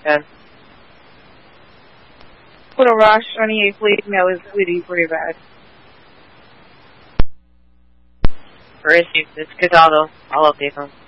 Good. Put a rush on your voicemail is pretty bad. Where is he? It's Casado. I'll update him.